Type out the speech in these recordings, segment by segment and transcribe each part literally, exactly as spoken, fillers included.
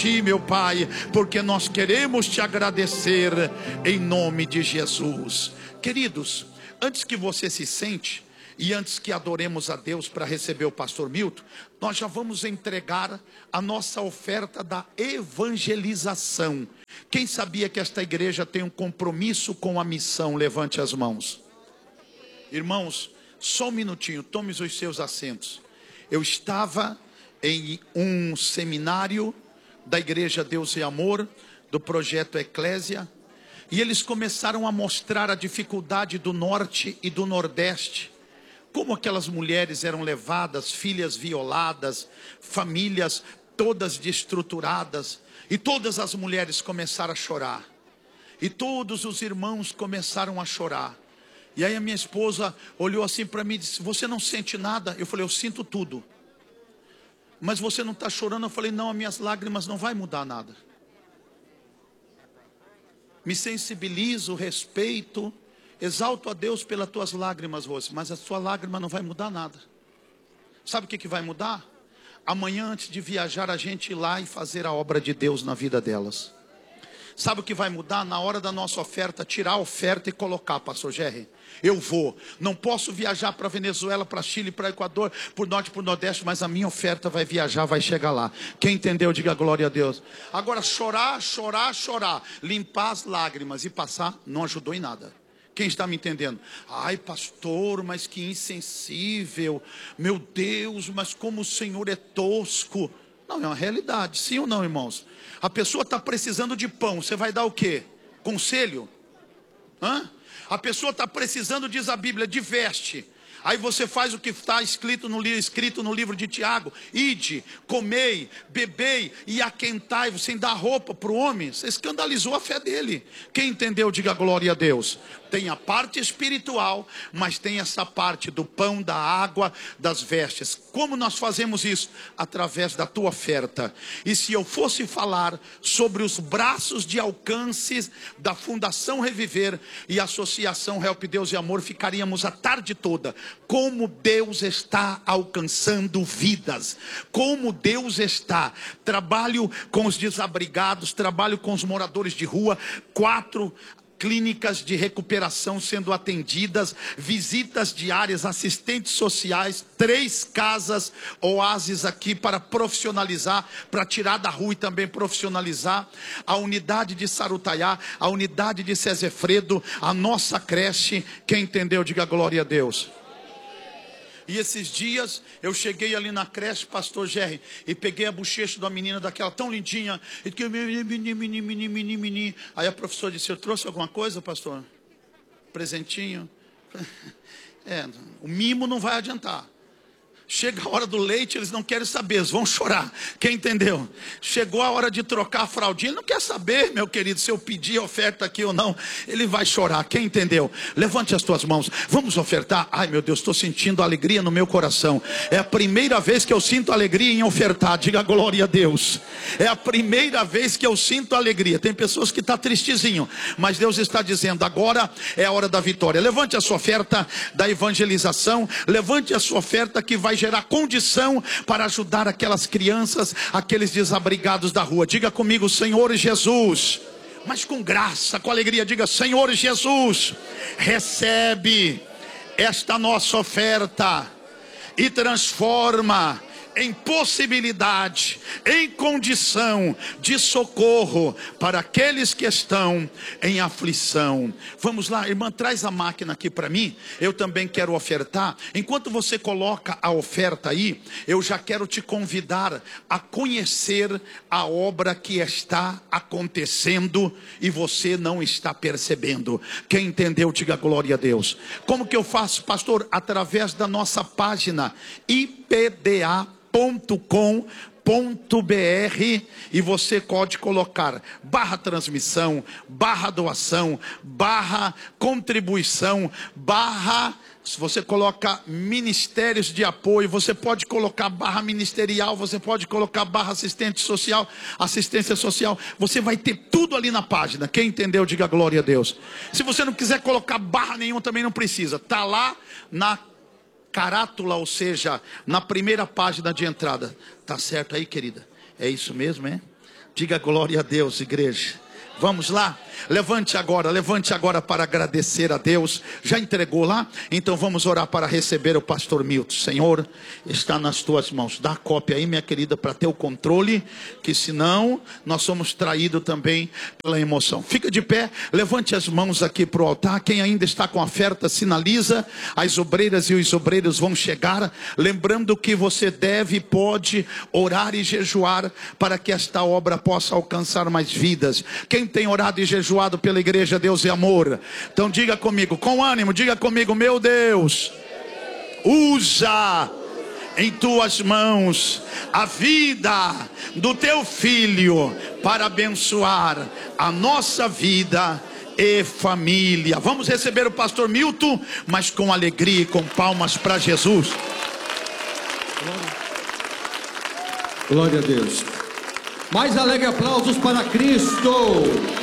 Ti, meu Pai, porque nós queremos Te agradecer em nome de Jesus. Queridos, antes que você se sente e antes que adoremos a Deus para receber o pastor Milton, nós já vamos entregar a nossa oferta da evangelização. Quem sabia que esta igreja tem um compromisso com a missão? Levante as mãos. Irmãos, só um minutinho, tome os seus assentos. Eu estava em um seminário da Igreja Deus e Amor, do projeto Eclésia, e eles começaram a mostrar a dificuldade do norte e do nordeste. Como aquelas mulheres eram levadas, filhas violadas, famílias todas destruturadas. E todas as mulheres começaram a chorar. E todos os irmãos começaram a chorar. E aí a minha esposa olhou assim para mim e disse: você não sente nada? Eu falei: eu sinto tudo. Mas você não está chorando? Eu falei: não, as minhas lágrimas não vai mudar nada. Me sensibilizo, respeito, exalto a Deus pelas tuas lágrimas, Rose, mas a sua lágrima não vai mudar nada. Sabe o que, que vai mudar? Amanhã, antes de viajar, a gente ir lá e fazer a obra de Deus na vida delas. Sabe o que vai mudar? Na hora da nossa oferta, tirar a oferta e colocar, pastor Jerry. Eu vou, não posso viajar para Venezuela, para Chile, para Equador, por norte, por nordeste, mas a minha oferta vai viajar, vai chegar lá. Quem entendeu, diga glória a Deus. Agora, chorar, chorar, chorar, limpar as lágrimas e passar, não ajudou em nada. Quem está me entendendo? Ai, pastor, mas que insensível. Meu Deus, mas como o Senhor é tosco. Não, é uma realidade, sim ou não, irmãos? A pessoa está precisando de pão, você vai dar o quê? Conselho? Hã? A pessoa está precisando, diz a Bíblia, de veste. Aí você faz o que está escrito no, escrito no livro de Tiago: ide, comei, bebei e aquentai-vos, sem dar roupa para o homem. Você escandalizou a fé dele. Quem entendeu, diga glória a Deus. Tem a parte espiritual, mas tem essa parte do pão, da água, das vestes. Como nós fazemos isso? Através da tua oferta. E se eu fosse falar sobre os braços de alcance da Fundação Reviver e Associação Help Deus e Amor, ficaríamos a tarde toda. Como Deus está alcançando vidas, como Deus está. Trabalho com os desabrigados, trabalho com os moradores de rua, quatro clínicas de recuperação sendo atendidas, visitas diárias, assistentes sociais, três casas oásis aqui para profissionalizar, para tirar da rua e também profissionalizar, a unidade de Sarutaiá, a unidade de Cezefredo, a nossa creche. Quem entendeu, diga glória a Deus. E esses dias eu cheguei ali na creche, pastor Jerry, e peguei a bochecha de uma menina daquela tão lindinha, e que mini, mini, mini, mini, mini, mini. Aí a professora disse: eu trouxe alguma coisa, pastor? Presentinho? É, o mimo não vai adiantar. Chega a hora do leite, eles não querem saber, eles vão chorar. Quem entendeu? Chegou a hora de trocar a fraldinha, ele não quer saber, meu querido, se eu pedir oferta aqui ou não. Ele vai chorar. Quem entendeu? Levante as tuas mãos, vamos ofertar. Ai meu Deus, estou sentindo alegria no meu coração. É a primeira vez que eu sinto alegria em ofertar. Diga glória a Deus. É a primeira vez que eu sinto alegria. Tem pessoas que estão tristezinho, mas Deus está dizendo: agora é a hora da vitória. Levante a sua oferta da evangelização. Levante a sua oferta que vai gerar condição para ajudar aquelas crianças, aqueles desabrigados da rua. Diga comigo: Senhor Jesus, mas com graça, com alegria, diga: Senhor Jesus, recebe esta nossa oferta e transforma em possibilidade, em condição de socorro para aqueles que estão em aflição. Vamos lá, irmã, traz a máquina aqui para mim. Eu também quero ofertar. Enquanto você coloca a oferta aí, eu já quero te convidar a conhecer a obra que está acontecendo e você não está percebendo. Quem entendeu, diga glória a Deus. Como que eu faço, pastor? Através da nossa página I P D A ponto com ponto br, e você pode colocar barra transmissão, barra doação, barra contribuição, barra, se você coloca ministérios de apoio, você pode colocar barra ministerial, você pode colocar barra assistente social, assistência social, você vai ter tudo ali na página. Quem entendeu, diga glória a Deus. Se você não quiser colocar barra nenhuma, também não precisa, tá lá na carátula, ou seja, na primeira página de entrada. Tá certo aí, querida? É isso mesmo, é? Diga glória a Deus, igreja. Vamos lá? Levante agora, levante agora para agradecer a Deus. Já entregou lá? Então vamos orar para receber o pastor Milton. Senhor, está nas tuas mãos. Dá a cópia aí, minha querida, para ter o controle, que senão nós somos traídos também pela emoção. Fica de pé, levante as mãos aqui para o altar. Quem ainda está com a oferta, sinaliza. As obreiras e os obreiros vão chegar. Lembrando que você deve e pode orar e jejuar para que esta obra possa alcançar mais vidas. Quem tem orado e jejuado pela igreja Deus e Amor, então diga comigo, com ânimo, diga comigo: meu Deus, usa em tuas mãos a vida do teu filho para abençoar a nossa vida e família. Vamos receber o pastor Milton, mas com alegria e com palmas para Jesus. Glória a Deus. Mais alegre aplausos para Cristo.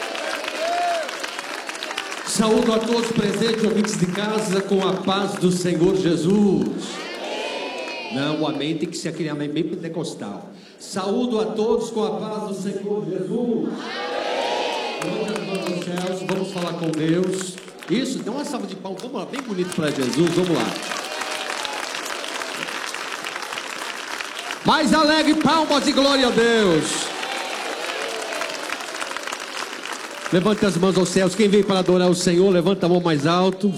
Saúdo a todos presentes, ouvintes de casa, com a paz do Senhor Jesus. Não, o amém tem que ser aquele amém bem pentecostal. Saúdo a todos com a paz do Senhor Jesus. Glória a Deus aos céus, vamos falar com Deus. Isso, dá uma salva de palmas, vamos lá, bem bonito para Jesus, vamos lá. Mais alegre, palmas e glória a Deus. Levante as mãos aos céus. Quem veio para adorar o Senhor, levanta a mão mais alto.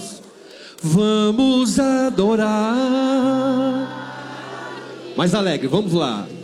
Vamos adorar. Mais alegre, vamos lá.